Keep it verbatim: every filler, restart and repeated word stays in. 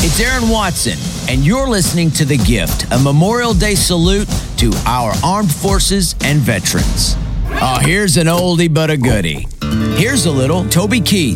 It's Aaron Watson, and you're listening to The Gift, a Memorial Day salute to our armed forces and veterans. Oh, here's an oldie but a goodie. Here's a little Toby Keith.